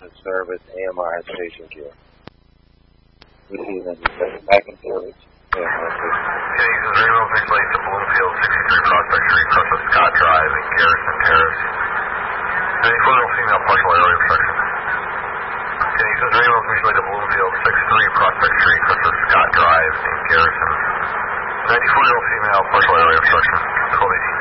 to service AMR station gear. Back in service. Houston, Rainbow 6 Lake to Bloomfield, 63 Prospect Street, across the Scott Drive and Garrison Terrace. 94-year-old female, partial airway obstruction. Houston, Rainbow 6 Lake to Bloomfield, 63 Prospect Street, across the Scott Drive and Garrison. 94-year-old female, partial airway obstruction. 1218.